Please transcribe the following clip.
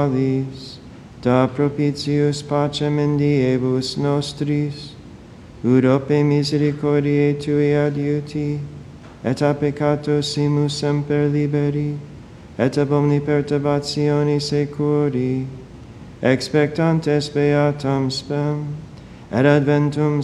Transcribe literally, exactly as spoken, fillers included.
da propitius pacem in diebus nostris, ut ope misericordiae Tui adiuti, et a peccatossimus semper liberi, et ab omni perturbatione securi, expectantes beatam spem, et adventum